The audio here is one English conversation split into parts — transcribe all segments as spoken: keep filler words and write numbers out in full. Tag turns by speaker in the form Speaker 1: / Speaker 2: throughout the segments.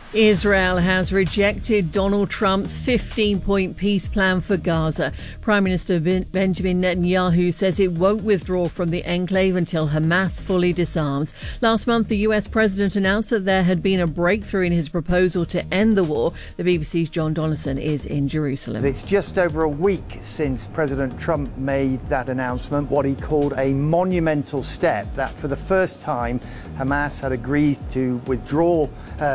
Speaker 1: Israel has rejected Donald Trump's fifteen-point peace plan for Gaza. Prime Minister ben- Benjamin Netanyahu says it won't withdraw from the enclave until Hamas fully disarms. Last month, the U S president announced that there had been a breakthrough in his proposal to end the war. The B B C's John Donaldson is in Jerusalem.
Speaker 2: It's just over a week since President Trump made that announcement, what he called a monumental step, that for the first time Hamas had agreed to withdraw uh,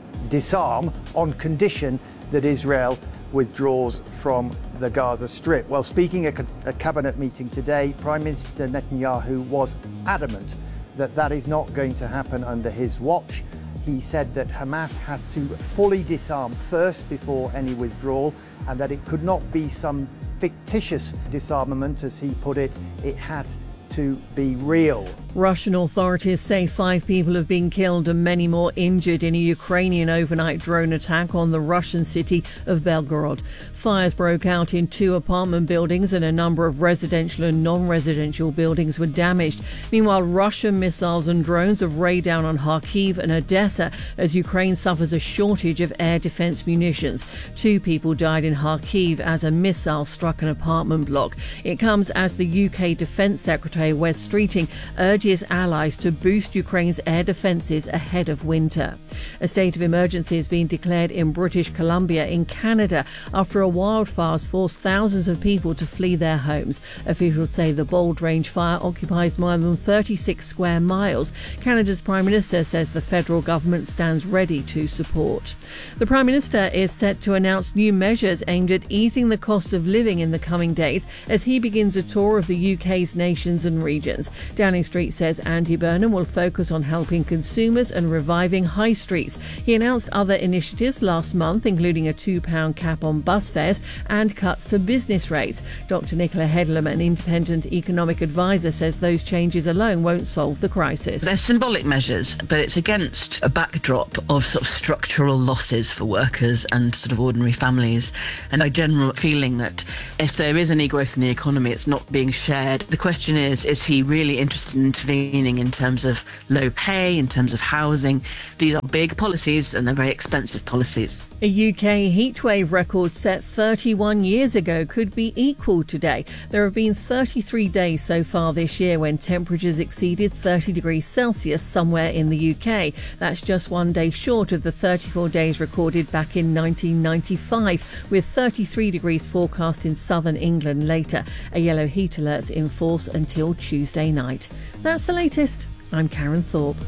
Speaker 2: disarm on condition that Israel withdraws from the Gaza Strip. Well, speaking at a cabinet meeting today, Prime Minister Netanyahu was adamant that that is not going to happen under his watch. He said that Hamas had to fully disarm first before any withdrawal, and that it could not be some fictitious disarmament, as he put it. It had to be real.
Speaker 1: Russian authorities say five people have been killed and many more injured in a Ukrainian overnight drone attack on the Russian city of Belgorod. Fires broke out in two apartment buildings and a number of residential and non-residential buildings were damaged. Meanwhile, Russian missiles and drones have rained down on Kharkiv and Odessa as Ukraine suffers a shortage of air defense munitions. Two people died in Kharkiv as a missile struck an apartment block. It comes as the U K Defence Secretary Wes Streeting urges allies to boost Ukraine's air defences ahead of winter. A state of emergency has been declared in British Columbia in Canada after a wildfire forced thousands of people to flee their homes. Officials say the Bold Range fire occupies more than thirty-six square miles. Canada's Prime Minister says the federal government stands ready to support. The Prime Minister is set to announce new measures aimed at easing the cost of living in the coming days as he begins a tour of the U K's nations and regions. Downing Street says Andy Burnham will focus on helping consumers and reviving high streets. He announced other initiatives last month, including a two pound cap on bus fares and cuts to business rates. Doctor Nicola Headlam, an independent economic advisor, says those changes alone won't solve the crisis.
Speaker 3: They're symbolic measures, but it's against a backdrop of sort of structural losses for workers and sort of ordinary families, and a general feeling that if there is any growth in the economy, it's not being shared. The question is, is he really interested in intervening in terms of low pay, in terms of housing? These are big policies and they're very expensive policies.
Speaker 1: A U K heatwave record set thirty-one years ago could be equalled today. There have been thirty-three days so far this year when temperatures exceeded thirty degrees Celsius somewhere in the U K. That's just one day short of the thirty-four days recorded back in nineteen ninety-five, with thirty-three degrees forecast in southern England later. A yellow heat alert's in force until Tuesday night. That's the latest. I'm Karen Thorpe.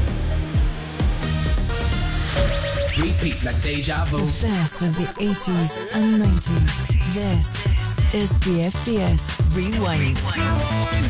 Speaker 4: Repeat like deja vu.
Speaker 5: The best of the eighties and nineties. This is B F B S Rewind.